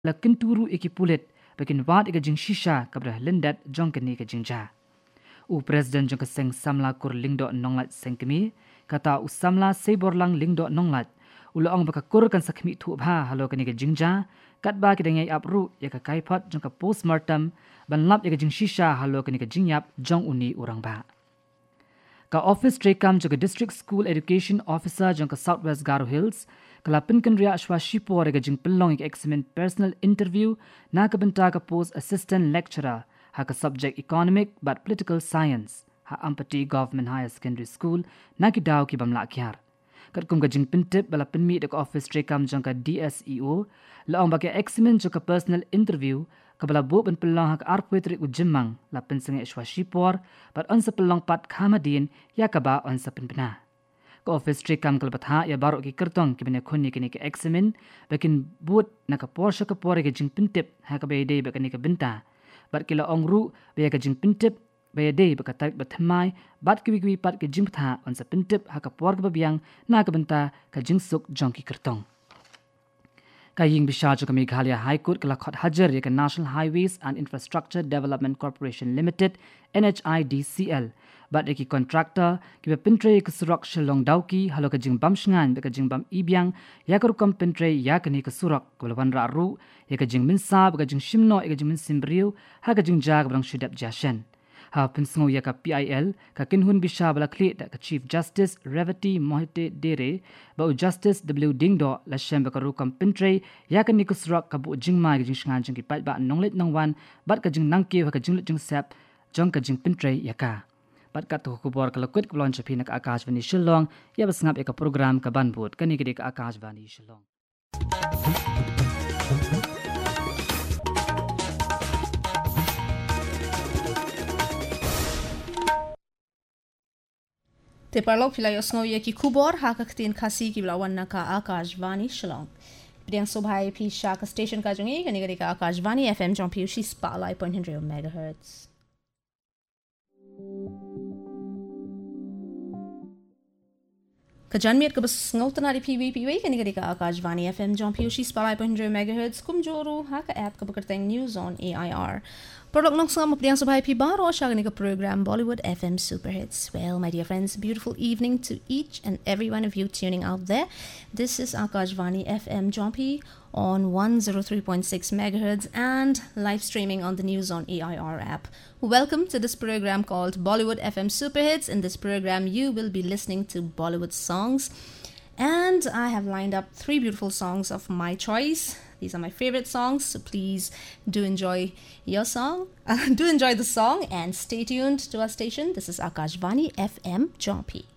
la kenturu iki pulit bakin wat ika jing shisha kabra lindat jongkani ka jingja. President jong kaseng samla kur lingdo nonglat sengkemi kata usamla seborlang lingdo nonglat ulaong baka kur kan sakmi thu bha halo kani ka jingja katba kidangai apru ya ka kaipat jong ka postmortem banlap ya ka jing shisha halo kani ka jingyap jong uni urang ba. Ka office trekam jong ka district school education officer jong ka Southwest Garo Hills kalapin kan ria ashwa shipo ya ka jing pelong ya examine personal interview na ka benta ka post assistant lecturer ha ka subject economic but political science ha Ampati Government Higher Secondary School na ki daw ki bamla kyar kat kum ka jing pintip bala pinmi de office trekam jong ka DSEO laong ba ka examine jong ka personal interview kabala bo ban pelang hak arpoetri ujimang la penseng ishwa shipor but on sa pelang pat khamadin ya ka ba on sa pinpina ka office trekam kalpatha ya baro ki kertong ki bene khonni ki examine bakin bot na ka porsha ka pore ki jing pintip ha ka be de ba ka binta bat kila ongru be ka jing pintip be de ba ka tarik batmai bat ki pat ki jing tha on sa pintip ha ka por ka biang na ka benta ka jing suk jong ki kertong ka ying bisha jo ka Meghalaya High Court kala khot hajar ya ka National Highways and Infrastructure Development Corporation Limited NHIDCL bat ki contractor ki be pintre ka surak shilong dauki halo ka jing bam shngan ka jing bam ibyang ya ka rukom pintre ya ka ni ka surak ka ban ra ru ya ka jing min sa ka jing shimno ya ka jing min simbriu ha ka jing jag brang shudap jashen ha pinsngo ya ka PIL ka kinhun bisha bala kle da ka Chief Justice Revati Mohite Dere ba Justice W Dingdo la shemba ka rukom pintre ya ka ni ka surak ka bu jing ma ka jing shngan jing ki pat ba nonglet nongwan bat ka jing nangke ha ka jing jing sap jong ka jing pintre ya ka pat kat ko kubor kala kwet klon chapi nak Akashvani Shillong ya basngap eka program ka banbut kani kidi ka Akashvani Shillong te parlok pila yosngo ye ki kubor hakaktin khasi ki blawan na ka Akashvani Shillong Priang subhai pi shaka station ka jungi kani kidi ka Akashvani FM jong piu shi spotlight 0.100 megahertz Kajanmiat ka bas ngautan ari PVPV kani kadi ka Akashvani FM jong piu shi spalai 0.100 megahertz kumjoru ha ka app ka bakarteng news on AIR Product nong sama priang subhai pi baro sha kani ka program Bollywood FM Super Hits. Well, my dear friends, beautiful evening to each and every one of you tuning out there. This is Akashvani FM Jompi on 103.6 megahertz and live streaming on the News on AIR app. Welcome to this program called Bollywood FM Super Hits. In this program, you will be listening to Bollywood songs. And I have lined up 3 beautiful songs of my choice. These are my favorite songs, so please do enjoy your song. Do enjoy the song and stay tuned to our station. This is Akashvani FM Jompi.